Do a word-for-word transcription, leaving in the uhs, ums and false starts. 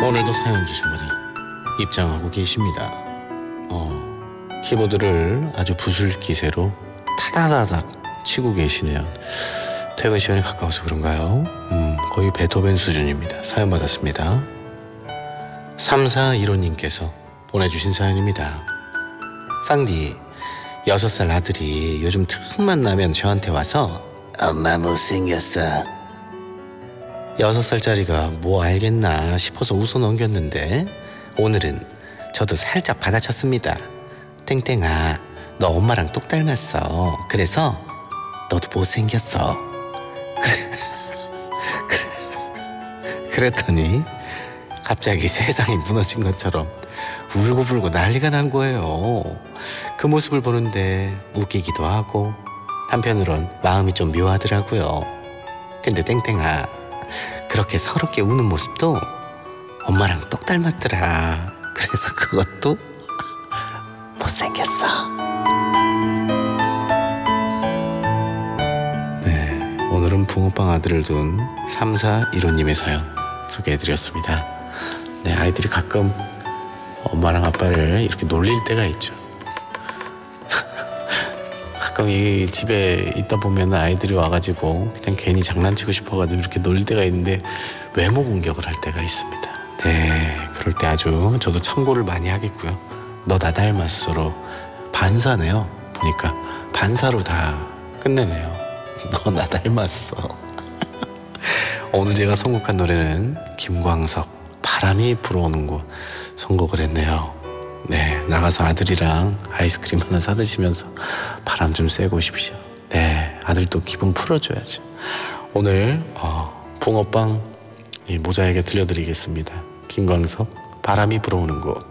오늘도 사연 주신 분이 입장하고 계십니다. 어, 키보드를 아주 부술기세로 타다다닥 치고 계시네요. 퇴근 시간이 가까워서 그런가요? 음, 거의 베토벤 수준입니다. 사연 받았습니다. 삼사일오님께서 보내주신 사연입니다. 빵디, 여섯 살 아들이 요즘 틈만 나면 저한테 와서 엄마 못생겼어. 여섯 살짜리가 뭐 알겠나 싶어서 웃어 넘겼는데 오늘은 저도 살짝 받아쳤습니다. 땡땡아, 너 엄마랑 똑 닮았어. 그래서 너도 못생겼어. 그래, 그래, 그랬더니 갑자기 세상이 무너진 것처럼 울고불고 난리가 난 거예요. 그 모습을 보는데 웃기기도 하고 한편으론 마음이 좀 묘하더라고요. 근데 땡땡아, 그렇게 서럽게 우는 모습도 엄마랑 똑 닮았더라. 그래서 그것도 못생겼어. 네, 오늘은 붕어빵 아들을 둔 삼사일오님의 사연 소개해드렸습니다. 네, 아이들이 가끔 엄마랑 아빠를 이렇게 놀릴 때가 있죠. 가끔 이 집에 있다 보면 아이들이 와가지고 그냥 괜히 장난치고 싶어가지고 이렇게 놀릴 때가 있는데 외모 공격을 할 때가 있습니다. 네, 그럴 때 아주 저도 참고를 많이 하겠고요. 너 나 닮았어로 반사네요. 보니까 반사로 다 끝내네요. 너 나 닮았어. 오늘 제가 선곡한 노래는 김광석 바람이 불어오는 곳 선곡을 했네요. 네, 나가서 아들이랑 아이스크림 하나 사드시면서 바람 좀 쐬고 오십시오. 네, 아들도 기분 풀어줘야죠. 오늘 어, 붕어빵 이 모자에게 들려드리겠습니다. 김광석 바람이 불어오는 곳.